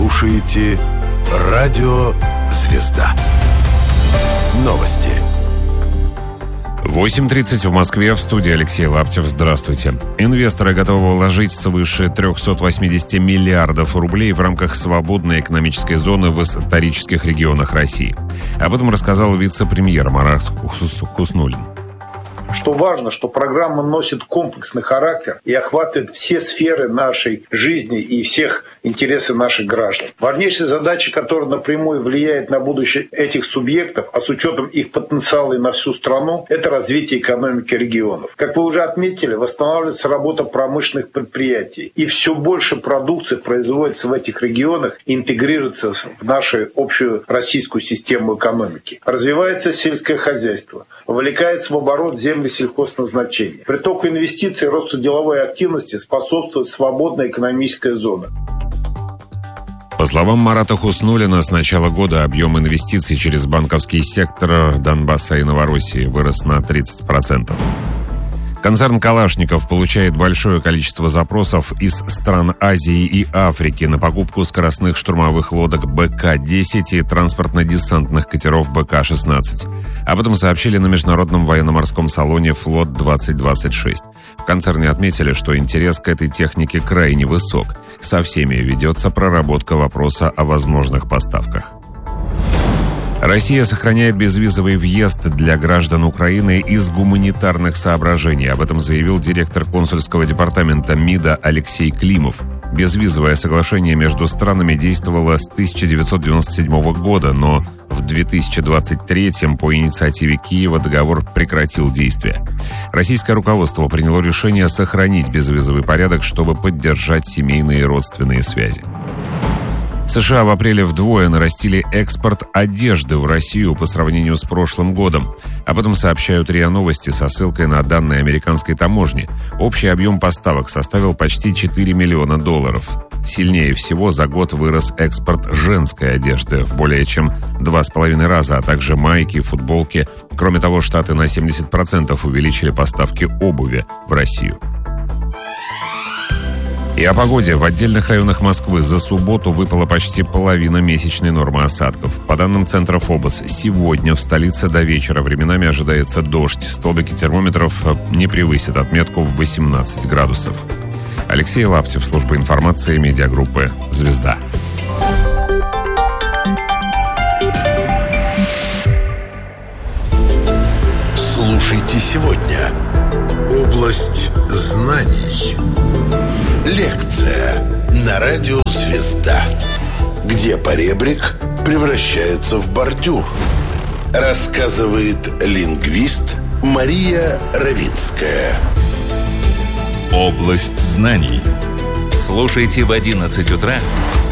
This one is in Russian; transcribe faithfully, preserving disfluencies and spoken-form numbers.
слушаете Радио «Звезда». Новости. восемь тридцать в Москве, в студии Алексей Лаптев. Здравствуйте. Инвесторы готовы вложить свыше триста восемьдесят миллиардов рублей в рамках свободной экономической зоны в исторических регионах России. Об этом рассказал вице-премьер Марат Хуснуллин. Что важно, что программа носит комплексный характер и охватывает все сферы нашей жизни и всех интересы наших граждан. Важнейшая задача, которая напрямую влияет на будущее этих субъектов, а с учетом их потенциала и на всю страну, это развитие экономики регионов. Как вы уже отметили, восстанавливается работа промышленных предприятий. И все больше продукции производится в этих регионах и интегрируется в нашу общую российскую систему экономики. Развивается сельское хозяйство, вовлекается в оборот земли сельхозназначения. Притоку инвестиций и росту деловой активности способствует свободная экономическая зона. По словам Марата Хуснуллина, с начала года объем инвестиций через банковский сектор Донбасса и Новороссии вырос на тридцать процентов. Концерн «Калашников» получает большое количество запросов из стран Азии и Африки на покупку скоростных штурмовых лодок Бэ Ка десять и транспортно-десантных катеров Бэ Ка шестнадцать. Об этом сообщили на Международном военно-морском салоне «Флот двадцать двадцать шесть». В концерне отметили, что интерес к этой технике крайне высок. Со всеми ведется проработка вопроса о возможных поставках. Россия сохраняет безвизовый въезд для граждан Украины из гуманитарных соображений. Об этом заявил директор консульского департамента МИДа Алексей Климов. Безвизовое соглашение между странами действовало с тысяча девятьсот девяносто седьмого года, но в две тысячи двадцать третьем по инициативе Киева договор прекратил действие. Российское руководство приняло решение сохранить безвизовый порядок, чтобы поддержать семейные и родственные связи. США в апреле вдвое нарастили экспорт одежды в Россию по сравнению с прошлым годом. Об этом сообщают РИА Новости со ссылкой на данные американской таможни. Общий объем поставок составил почти четыре миллиона долларов. Сильнее всего за год вырос экспорт женской одежды в более чем два с половиной раза, а также майки, футболки. Кроме того, Штаты на семьдесят процентов увеличили поставки обуви в Россию. И о погоде. В отдельных районах Москвы за субботу выпала почти половина месячной нормы осадков. По данным Центра ФОБОС, сегодня в столице до вечера временами ожидается дождь. Столбики термометров не превысят отметку в восемнадцать градусов. Алексей Лаптев, служба информации медиагруппы «Звезда». Слушайте сегодня. Область знаний. Лекция на радио «Звезда». Где поребрик превращается в бордюр. Рассказывает лингвист Мария Равинская. Область знаний. Слушайте в одиннадцать утра